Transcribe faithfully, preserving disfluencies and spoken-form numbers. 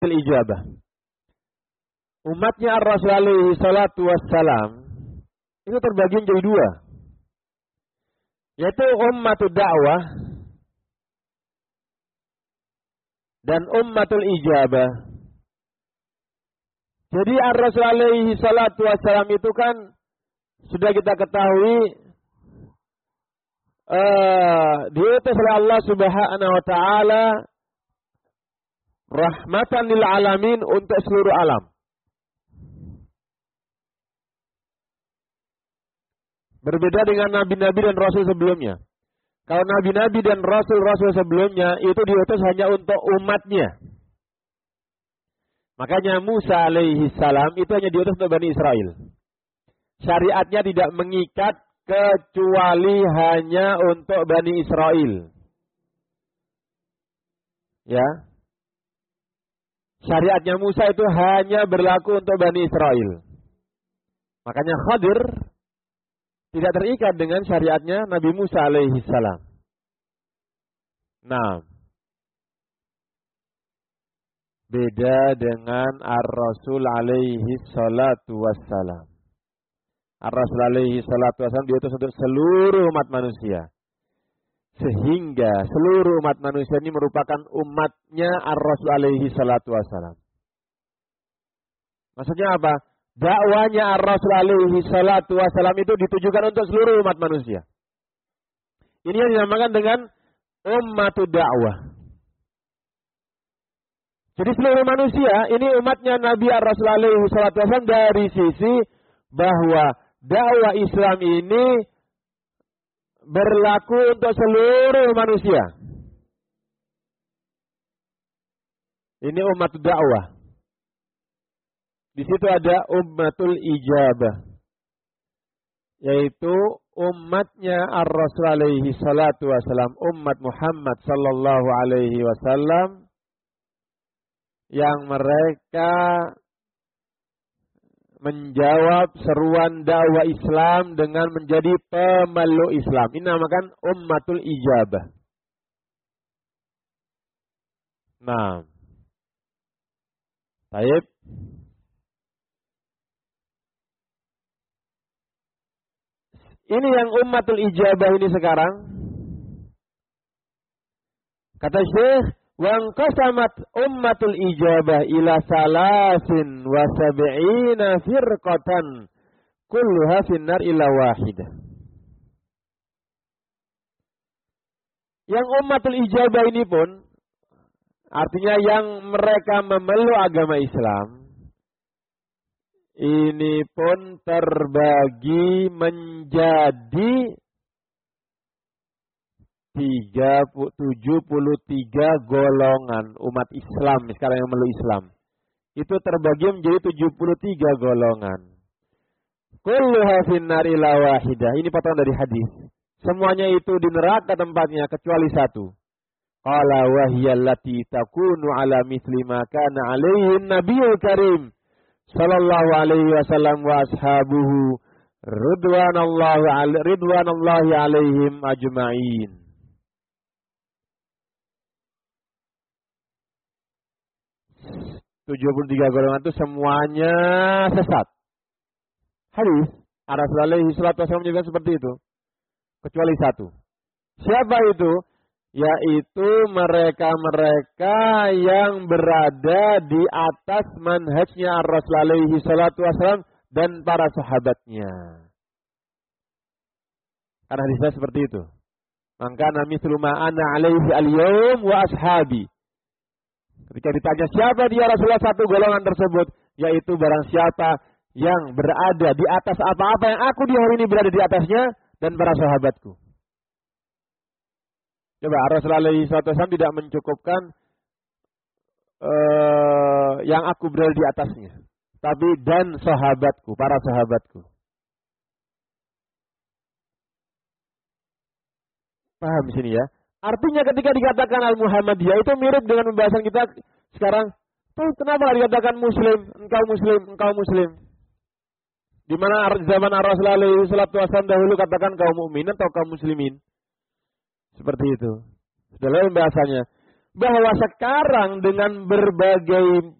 ijabah. Umatnya Ar-Rasul alaihi salatu wassalam itu terbagi menjadi dua. Yaitu ummatul da'wah dan ummatul ijabah. Jadi Ar-Rasul alaihi salatu wassalam itu kan sudah kita ketahui uh, diutus oleh Allah Subhanahu wa taala rahmatan lil alamin untuk seluruh alam. Berbeda dengan nabi-nabi dan rasul sebelumnya. Kalau nabi-nabi dan rasul-rasul sebelumnya itu diutus hanya untuk umatnya. Makanya Musa alaihi salam itu hanya diutus untuk Bani Israel. Syariatnya tidak mengikat kecuali hanya untuk Bani Israel. Ya. Syariatnya Musa itu hanya berlaku untuk Bani Israel. Makanya Khadir tidak terikat dengan syariatnya Nabi Musa alaihi salam. Nah, beda dengan Ar-Rasul alaihi salatu wassalam. Ar-Rasul alaihi salatu wassalam diutus untuk seluruh umat manusia. Sehingga seluruh umat manusia ini merupakan umatnya Ar-Rasul alaihi salatu wassalam. Maksudnya apa? Dakwanya Ar-Rasul alaihi salatu wassalam itu ditujukan untuk seluruh umat manusia. Ini yang dinamakan dengan ummatud dakwah. Jadi seluruh manusia ini umatnya Nabi Ar-Rasul alaihi salatu wassalam dari sisi bahwa dakwah Islam ini berlaku untuk seluruh manusia. Ini ummatud dakwah. Di situ ada ummatul ijabah, yaitu umatnya Ar-Rasul alaihi salatu wasallam, umat Muhammad sallallahu alaihi wasallam, yang mereka menjawab seruan dakwah Islam dengan menjadi pemeluk Islam. Ini namakan ummatul ijabah. Nah, baik. Ini yang ummatul ijabah ini sekarang. Kata Syekh, wa qasamat ummatul ijabah ila salasin wa sab'ina firqatan kulluha finnar illa wahidah. Yang ummatul ijabah ini pun artinya yang mereka memeluk agama Islam, ini pun terbagi menjadi tujuh puluh tiga golongan umat Islam sekarang yang memeluk Islam. Itu terbagi menjadi tujuh puluh tiga golongan. Kulluha finnar illa wahidah. Ini potongan dari hadis. Semuanya itu di neraka tempatnya kecuali satu. Qala wa hiya allati takunu ala mithli ma kana alaihi nabiyul karim sallallahu alaihi wasallam wa ashabuhu ridwanallahi alaihi ridwanallahi alaihim ajma'in. tujuh puluh tiga golongan itu semuanya sesat. Hadis Ar-Rasul alaihi salatu wasallam juga seperti itu. Kecuali satu. Siapa itu? Yaitu mereka-mereka yang berada di atas manhajnya Ar-Rasul alaihi salatu wasallam dan para sahabatnya. Karena hadisnya seperti itu. Maka mithlu ma ana alaihi al-yawm wa ashabi. Ketika ditanya siapa dia Rasulullah, satu golongan tersebut, yaitu barang siapa yang berada di atas apa-apa yang aku di hari ini berada di atasnya dan para sahabatku. Coba Rasulullah shallallahu alaihi wasallam tidak mencukupkan uh, yang aku berada di atasnya, tapi dan sahabatku, para sahabatku. Paham di sini ya? Artinya ketika dikatakan Al-Muhammadiyah itu mirip dengan pembahasan kita sekarang. Tuh kenapa dikatakan Muslim, engkau Muslim, engkau Muslim? Di mana zaman Rasulullah shallallahu alaihi wasallam dahulu katakan kaum mukminin atau kaum muslimin? Seperti itu. Sudah lain bahasanya. bahwa sekarang dengan berbagai